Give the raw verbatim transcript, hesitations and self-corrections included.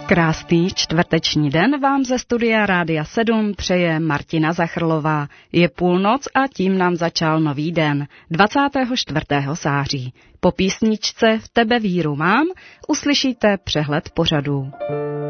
Krásný čtvrteční den vám ze studia Rádia sedm přeje Martina Zachrlová. Je půlnoc a tím nám začal nový den, dvacátého čtvrtého září. Po písničce V tebe víru mám uslyšíte přehled pořadů.